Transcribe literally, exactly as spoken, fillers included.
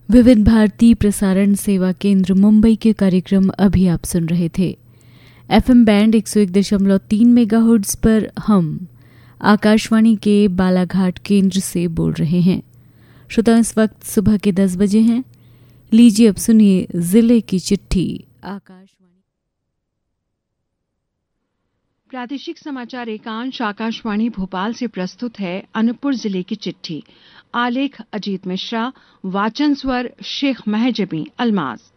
विविध भारती प्रसारण सेवा केंद्र मुंबई के कार्यक्रम अभी आप सुन रहे थे। एफएम बैंड एक सौ एक दशमलव तीन मेगाहर्ट्ज पर हम आकाशवाणी के बालाघाट केंद्र से बोल रहे हैं। श्रोता, इस वक्त सुबह के दस बजे हैं। लीजिए अब सुनिए जिले की चिट्ठी। आकाशवाणी प्रादेशिक समाचार एकांश आकाशवाणी भोपाल से प्रस्तुत है अनूपपुर जिले की चिट्ठी। आलेख अजीत मिश्रा, वाचन स्वर शेख महजबी अल्माज।